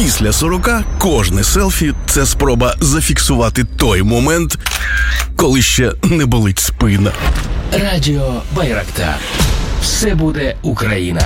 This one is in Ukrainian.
Після 40 кожне селфі – це спроба зафіксувати той момент, коли ще не болить спина. Радіо Байрактар. Все буде Україна.